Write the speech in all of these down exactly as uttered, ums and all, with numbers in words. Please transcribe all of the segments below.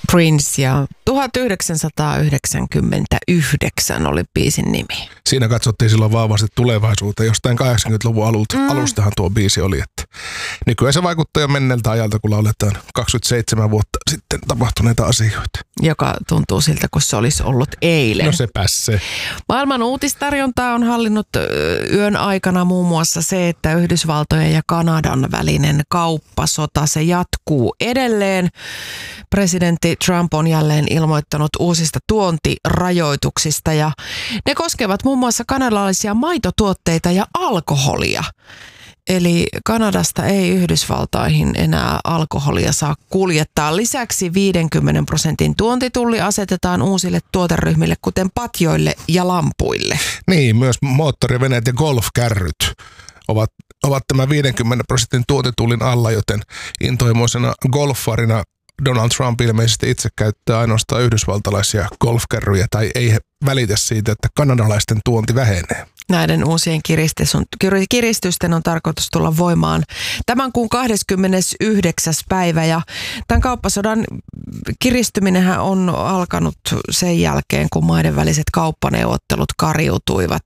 Prince ja tuhatyhdeksänsataayhdeksänkymmentäyhdeksän oli biisin nimi. Siinä katsottiin silloin vahvasti tulevaisuuteen. Jostain kahdeksankymmentäluvun alulta, mm. alustahan tuo biisi oli. Että nykyään se vaikuttaa jo menneeltä ajalta, kun lauletaan kaksikymmentäseitsemän vuotta sitten tapahtuneita asioita. Joka tuntuu siltä, kun se olisi ollut eilen. No se pääsee. Maailman uutistarjontaa on hallinnut yön aikana muun muassa se, että Yhdysvaltojen ja Kanadan välinen kauppasota, se jatkuu edelleen. Presidentti Trump on jälleen ilmoittanut uusista tuontirajoituksista ja ne koskevat muun muassa kanadalaisia maitotuotteita ja alkoholia. Eli Kanadasta ei Yhdysvaltaihin enää alkoholia saa kuljettaa. Lisäksi viidenkymmenen prosentin tuontitulli asetetaan uusille tuoteryhmille, kuten patjoille ja lampuille. Niin, myös moottoriveneet ja golfkärryt ovat, ovat tämän viidenkymmenen prosentin tuontitullin alla, joten intohimoisena golfarina Donald Trump ilmeisesti itse käyttää ainoastaan yhdysvaltalaisia golfkärryjä tai ei välitä siitä, että kanadalaisten tuonti vähenee. Näiden uusien kiristysten on tarkoitus tulla voimaan tämän kuun kahdeskymmenesyhdeksäs päivä ja tämän kauppasodan kiristyminenhän on alkanut sen jälkeen, kun maiden väliset kauppaneuvottelut kariutuivat.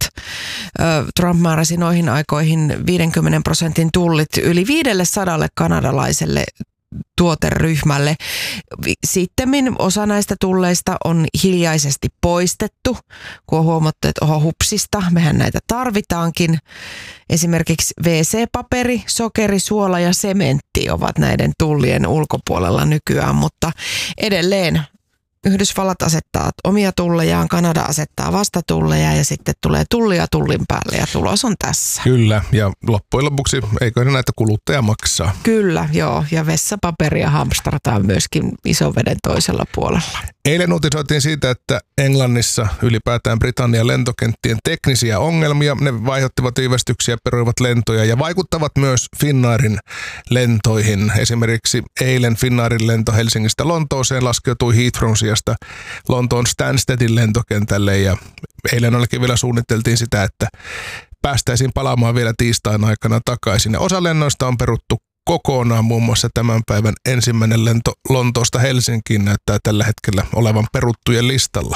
Trump määräsi noihin aikoihin viidenkymmenen prosentin tullit yli viidelle kanadalaiselle tuoteryhmälle. Sittemmin osa näistä tulleista on hiljaisesti poistettu, kun on huomattu, että oho hupsista, mehän näitä tarvitaankin. Esimerkiksi wee see-paperi, sokeri, suola ja sementti ovat näiden tullien ulkopuolella nykyään, mutta edelleen Yhdysvallat asettaa omia tullejaan, Kanada asettaa vastatulleja ja sitten tulee tullia tullin päälle ja tulos on tässä. Kyllä, ja loppujen lopuksi eikö näitä kuluttaja maksaa? Kyllä, joo, ja vessapaperia hamstrataan myöskin isoveden toisella puolella. Eilen uutisoitiin siitä, että Englannissa ylipäätään Britannian lentokenttien teknisiä ongelmia. Ne vaihdottivat viivästyksiä, peruivat lentoja ja vaikuttavat myös Finnairin lentoihin. Esimerkiksi eilen Finnairin lento Helsingistä Lontooseen laskeutui Heathrown sijasta Lontoon Stanstedin lentokentälle ja eilen ainakin vielä suunniteltiin sitä, että päästäisiin palaamaan vielä tiistain aikana takaisin. Ja osa lennoista on peruttu kokonaan, muun muassa tämän päivän ensimmäinen lento Lontoosta Helsinkiin näyttää tällä hetkellä olevan peruttujen listalla.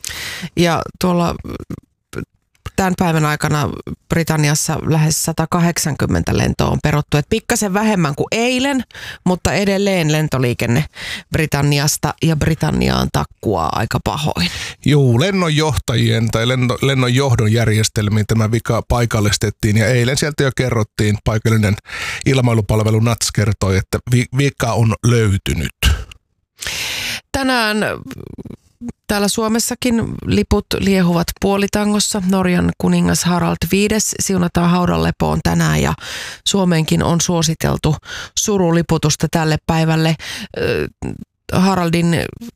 Ja tuolla tämän päivän aikana Britanniassa lähes sata kahdeksankymmentä lentoa on peruttu. Et pikkasen vähemmän kuin eilen, mutta edelleen lentoliikenne Britanniasta ja Britanniaan takkuaa aika pahoin. Juu, lennonjohtajien tai lenno, lennonjohdon järjestelmiin tämä vika paikallistettiin ja eilen sieltä jo kerrottiin, paikallinen ilmailupalvelu N A T S kertoi, että vi, vika on löytynyt. Tänään täällä Suomessakin liput liehuvat puolitangossa. Norjan kuningas Harald viides siunataan haudanlepoon tänään ja Suomeenkin on suositeltu suruliputusta tälle päivälle. Haraldin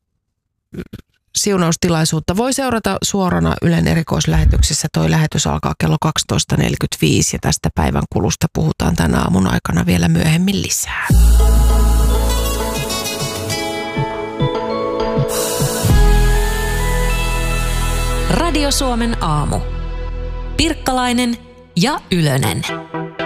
siunaustilaisuutta voi seurata suorana Ylen erikoislähetyksessä. Toi lähetys alkaa kello kaksitoista neljäkymmentäviisi ja tästä päivän kulusta puhutaan tänä aamun aikana vielä myöhemmin lisää. Radio Suomen aamu. Pirkkalainen ja Ylönen.